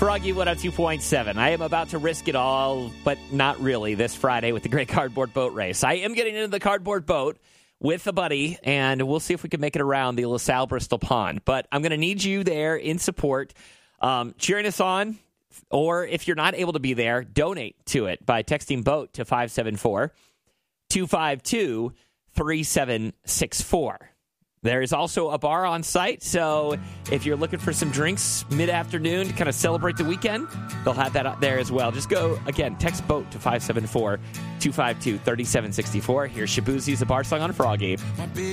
Froggy 102.7. I am about to risk it all, but not really, this Friday with the Great Cardboard Boat Race. I am getting into the cardboard boat with a buddy, and we'll see if we can make it around the LaSalle Bristol Pond. But I'm going to need you there in support, cheering us on, or if you're not able to be there, donate to it by texting BOAT to 574-252-3764. There is also a bar on site, so if you're looking for some drinks mid-afternoon to kind of celebrate the weekend, they'll have that up there as well. Just go, again, text BOAT to 574-252-3764. Here's Shaboozie's A Bar Song on Froggy.